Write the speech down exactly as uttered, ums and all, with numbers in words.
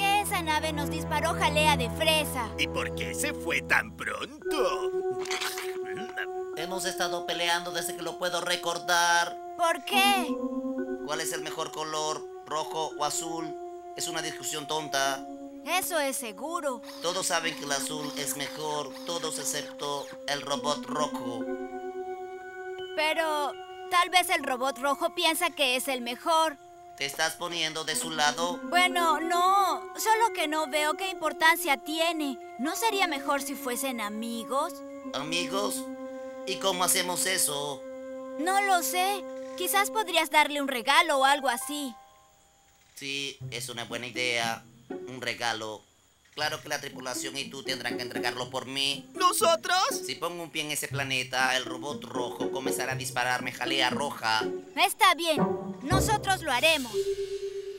Porque esa nave nos disparó jalea de fresa. ¿Y por qué se fue tan pronto? Hemos estado peleando desde que lo puedo recordar. ¿Por qué? ¿Cuál es el mejor color? ¿Rojo o azul? Es una discusión tonta. Eso es seguro. Todos saben que el azul es mejor, todos excepto el robot rojo. Pero tal vez el robot rojo piensa que es el mejor. ¿Te estás poniendo de su lado? Bueno, no. Solo que no veo qué importancia tiene. ¿No sería mejor si fuesen amigos? ¿Amigos? ¿Y cómo hacemos eso? No lo sé. Quizás podrías darle un regalo o algo así. Sí, es una buena idea. Un regalo. Claro que la tripulación y tú tendrán que entregarlo por mí. ¿Nosotros? Si pongo un pie en ese planeta, el robot rojo comenzará a dispararme jalea roja. Está bien. Nosotros lo haremos.